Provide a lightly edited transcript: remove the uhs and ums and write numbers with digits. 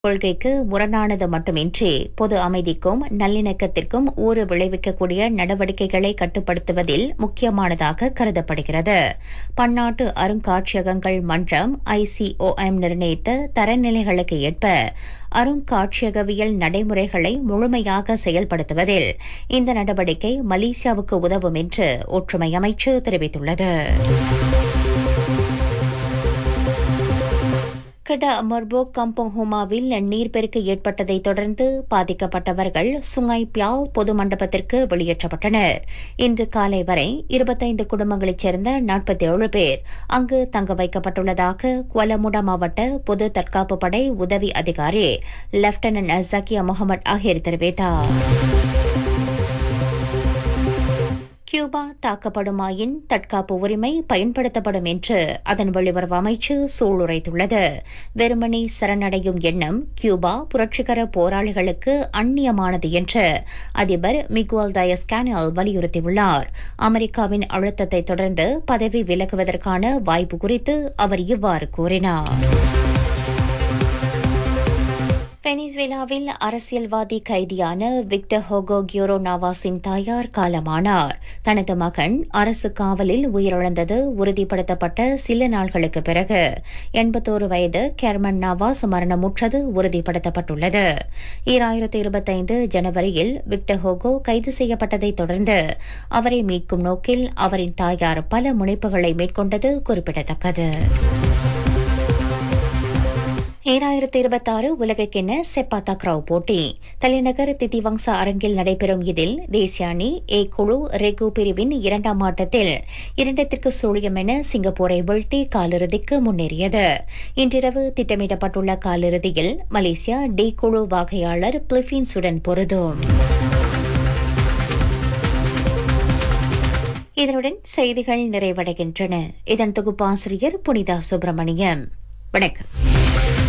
கொள்கைக்கு முரணானது மட்டுமின்றி பொது அமைதிக்கும் நல்லிணக்கத்திற்கும் ஊறு விளைவிக்கக்கூடிய நடவடிக்கைகளை கட்டுப்படுத்துவதில் முக்கியமானதாக கருதப்படுகிறது. பன்னாட்டு அருங்காட்சியகங்கள் மன்றம் ICOM நிர்ணயித்த தரநிலைகளுக்கு ஏற்ப அருங்காட்சியகவியல் நடைமுறைகளை முழுமையாக செயல்படுத்துவதில் இந்த நடவடிக்கை மலேசியாவுக்கு உதவும் என்று ஒற்றுமை அமைச்சு தெரிவித்துள்ளது. கடா மர்போக் கம்பங் ஹுமாவில் நீர்ப்பெருக்கு ஏற்பட்டதை தொடர்ந்து பாதிக்கப்பட்டவர்கள் சுங்காய் பியால் பொது மண்டபத்திற்கு வெளியேற்றப்பட்டனர். இன்று காலை வரை 25 குடும்பங்களைச் சேர்ந்த 47 பேர் அங்கு தங்க வைக்கப்பட்டுள்ளதாக குவலமுடா மாவட்ட பொது தற்காப்பு படை உதவி அதிகாரி லெப்டினன்ட் ஜக்கியா முகமது ஆஹிர் தெரிவித்தார். கியூபா தாக்கப்படுமாயின் தற்காப்பு உரிமை பயன்படுத்தப்படும் என்று அதன் வெளியுறவு அமைச்சு சூளுரைத்துள்ளது. வெறுமனே சரணடையும் எண்ணம் கியூபா புரட்சிகர போராளிகளுக்கு அந்நியமானது என்று அதிபர் மிகுவல் டயஸ்-கேனல் வலியுறுத்தியுள்ளார். அமெரிக்காவின் அழுத்தத்தை தொடர்ந்து பதவி விலகுவதற்கான வாய்ப்பு குறித்து அவர் இவ்வாறு கூறினார். வெனிசுவேலாவில் அரசியல்வாதி கைதியான விக்டர் ஹோகோ கியோரோ நாவாஸின் தாயார் காலமானார். தனது மகன் அரசு காவலில் உயிரிழந்தது உறுதிப்படுத்தப்பட்ட சில நாட்களுக்கு பிறகு 81 வயது கெர்மன் நாவாஸ் மரணமுற்றது உறுதிப்படுத்தப்பட்டுள்ளது. 2025 ஜனவரியில் விக்டர் ஹோகோ கைது செய்யப்பட்டதை தொடர்ந்து அவரை மீட்கும் நோக்கில் அவரின் தாயார் பல முனைப்புகளை மேற்கொண்டது குறிப்பிடத்தக்கது. 2026 உலகக்கிண்ண செப்பாத் தக்ராவ் போட்டி தலைநகர் திதிவங்சா அரங்கில் நடைபெறும். இதில் தேசிய அணி ஏ குழு ரெகு பிரிவின் 2ஆம் ஆட்டத்தில் 2-0 என சிங்கப்பூரை வீழ்த்தி காலிறுதிக்கு முன்னேறியது. இன்றிரவு திட்டமிடப்பட்டுள்ள காலிறுதியில் மலேசியா டி குழு வாகையாளர் பிலிப்பீன்ஸுடன் பொருதும். இதனுடன் செய்திகள் நிறைவடைகின்றன. இதன் தொகுப்பாசிரியர் புனிதா சுப்பிரமணியம். வணக்கம்.